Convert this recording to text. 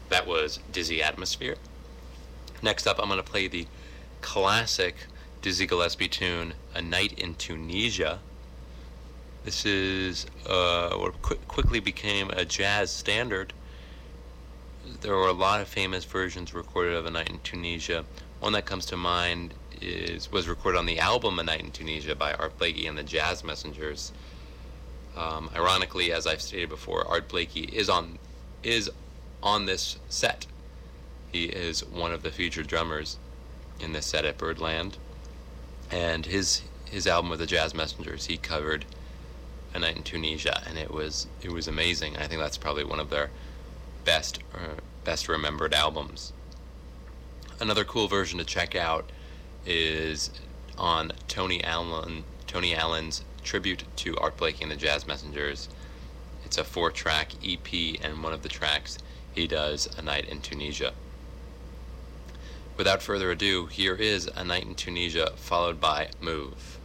That was Dizzy Atmosphere. Next up, I'm going to play the classic Dizzy Gillespie tune, A Night in Tunisia. This is what quickly became a jazz standard. There were a lot of famous versions recorded of A Night in Tunisia. One that comes to mind was recorded on the album A Night in Tunisia by Art Blakey and the Jazz Messengers. Ironically, as I've stated before, Art Blakey is on this set. He is one of the featured drummers in this set at Birdland. And his album with the Jazz Messengers, he covered A Night in Tunisia, and it was amazing. I think that's probably one of their best remembered albums. Another cool version to check out is on Tony Allen's tribute to Art Blakey and the Jazz Messengers. It's a 4-track EP, and one of the tracks he does A Night in Tunisia. Without further ado, here is A Night in Tunisia, followed by Move.